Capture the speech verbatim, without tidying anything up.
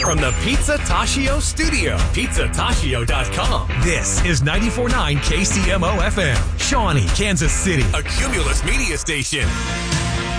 from the Pizza Tashio studio, pizza tashio dot com. This is ninety-four point nine K C M O F M, Shawnee, Kansas City, a Cumulus media station.